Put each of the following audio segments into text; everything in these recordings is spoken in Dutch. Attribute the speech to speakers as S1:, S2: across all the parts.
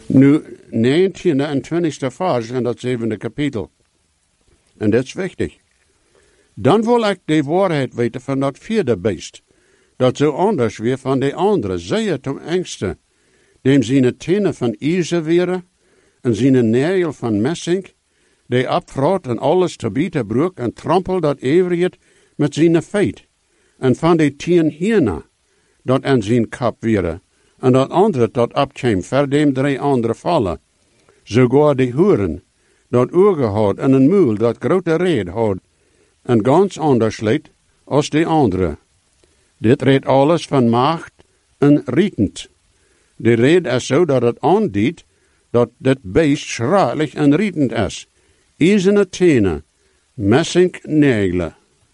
S1: Nu, 19e en 20e vers in dat 7e kapitel. En dat is wichtig. Dan wil ik de waarheid weten van dat 4e beest, dat zo anders weer van de andere, zeer ten engste, dem zijn tenen van ijzer wären, en zijn nagel van messing, die abvraat en alles te bieten broek en trampel dat everiet met zijn feit, en van de 10 hierna, dat aan zijn kap wären, en dat andere dat abkwam, ver dem 3 andere vallen. Sogar de hoeren, dat ogen had en een muil dat grote reed had, en ganz anders leed als de andere. Dit reed alles van macht en rietend. De reed is zo dat het aandiet dat dit beest schralig en rietend is. Ijzerne tenen, messing nagelen.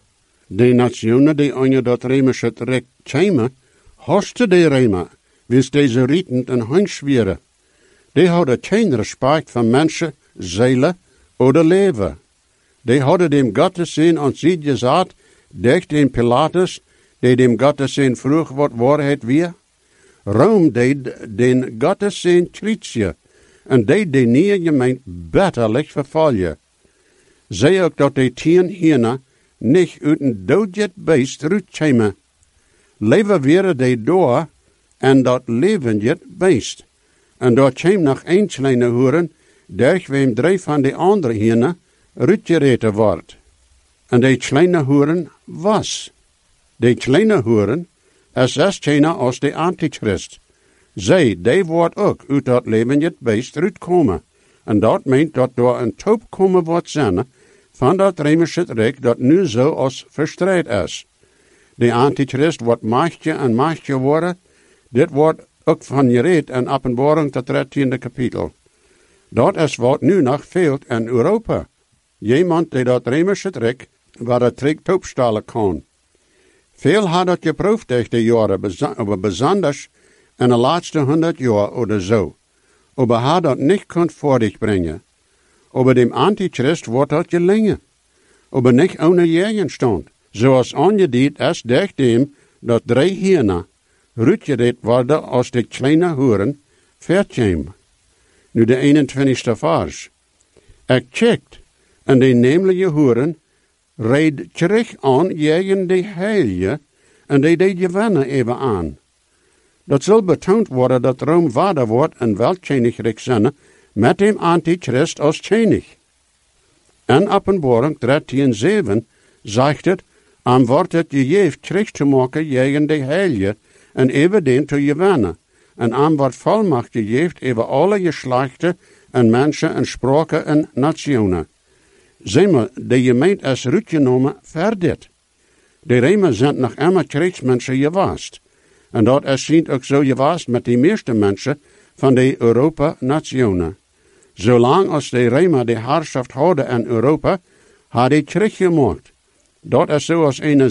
S1: De nationen die aan je dat Remische recht kwamen, hasten de Rema, wist deze rietend en hangschweren. Die hadden geen respect van mensen, zielen oder leven. Die hadden dem Gotteszin aan zich gezegd, dacht dem Pilatus, die dem Gotteszin vroeg wat waarheid weer. Rome deed den Gotteszin krietje, en deed de nieuwe gemeente bitterlijk vervallen. Zei ook dat de 10 hierna niet uit een doodjet beest uitkwamen. Leven weer de door en dat levendjet beest. En daar kwam nog 1 kleine hoeren, durch wem 3 van de andere hierna uitgereten wordt. En de kleine hoeren was. De kleine hoeren is keine als de antichrist. Zij, die wordt ook uit dat levendjet beest uitkomen. En dat meent dat door een toop komen wordt zijn van dat Remische Rijk dat nu zo als verstrijd is. De antichrist wordt machtje en machtje worden. Dit wordt ook van gereed in Openbaring tot 13e kapitel. Dat is wat nu nog veelt in Europa. Iemand die dat Remische Rijk, waar het Rijk toopstalen kan. Veel had dat geproefd durch de jaren, besonders in de laatste 100 jaar oder zo. Aber had dat niet kunt voordig brengen. Aber dem Antichrist wordt dat gelingen. Aber niet ohne Gegenstand. Zoals aangediend is durch dem, dat 3 hierna uitgereed worden als de kleine hoeren vertkwam. Nu de 21e vers. Ik checkt, en de nemelijke hoeren reed terug aan tegen de heilige, en die gewennen even aan. Dat zal betoond worden dat Rome vader wordt en weltjeniglijk zijn met dem Antichrist als tjenig. En Openbaring 13:7 zegt het, am wordt het gegeven terug te maken tegen de heilige, en even den te gewennen. En am wordt volmacht gegeven over alle geslachten en mensen en spraken en nationen. Zeg maar, de gemeente is uitgenomen voor dit. De Remen zijn nog immer krijgsmensen geweest. En dat is zien ook zo geweest met de meeste mensen van de Europa-nationen. Zolang als de Remen de heerschaft hadden in Europa, had hij krijg gemaakt. Dat is zoals een